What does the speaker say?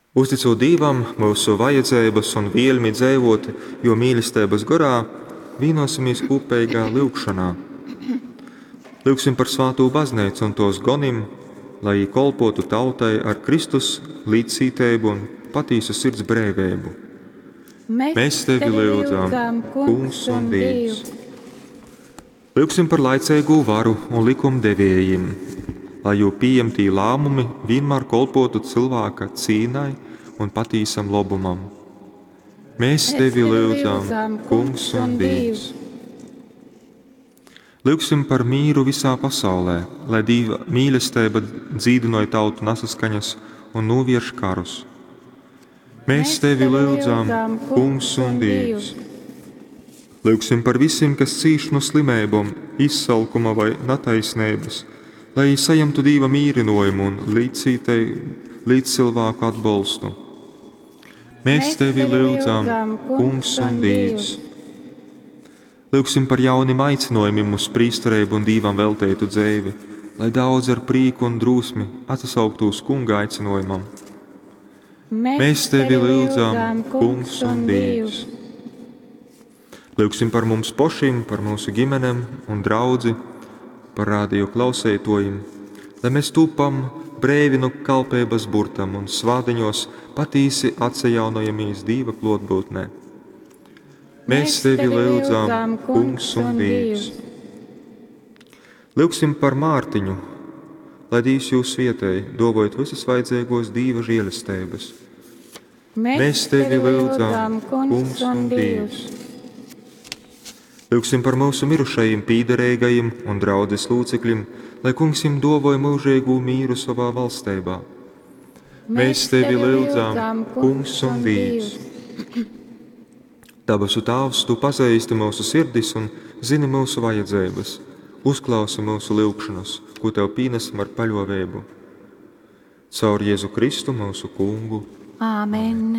Uzticot Dievam mūsu vajadzības un vielmi dzīvot, jo mīlestības garā vienosimies kopīgā lūgšanā. Lūgsim par Svēto baznīcu un tos gonim, lai kolpotu tautai ar Kristus līdzcītību un patiesu sirds brīvību. Mēs tevi lūdzam, Kungs un Dievs. Lūgsim par laicīgu varu un likumdevējiem, lai jau pieņemtī lēmumi vienmēr kolpotu cilvēka cīņai un patīsam labumam. Mēs tevi lūdzam, Kungs un Dievs. Lūgsim par mīru visā pasaulē, lai Dieva mīlestība dzīvinoja tautu nesaskaņas un novērš karus. Mēs tevi lūdzam, Kungs un Dievs. Lūgsim par visiem, kas cīš no slimībām, izsalkuma vai netaisnības, lai saņemtu Dieva mīrinājumu un līdz cilvēku atbalstu. Mēs tevi lūdzam, Kungs un Dievs. Lūgsim par jauniem aicinājumiem uz priesterību un Dievam veltītu dzīvi, lai daudz ar prieku un drūsmi atsauktos Kunga aicinājumam. Mēs tevi lūdzam, Kungs un Dievs. Lūgsim par mums pašiem, par mūsu ģimenēm un draudzi, par rādio klausētojiem, lai mēs tūpam brīvi no kalpības burtam un svādiņos patīsi atsajaunojamies Dieva klātbūtnē. Mēs tevi lūdzam, Kungs un Dievs. Lūgsim par Mārtiņu, lai Dievs jūs vietēji, dovojot visas vajadzīgos Dieva žēlastības. Mēs tevi lūdzam, Kungs un Dievs. Lūgsim par mūsu mirušajiem pīderīgajiem un draudzes locekļiem, lai Kungs jiem dovoj mūžīgu mīru savā valstībā. Mēs tevi lūdzam, Kungs un Dievs. Dabasu Tēvs, tu pazīsti mūsu sirdis un zini mūsu vajadzības. Uzklausi mūsu lūgšanas, ko tev pienesam ar paļāvību. Caur Jēzu Kristu mūsu Kungu. Āmen.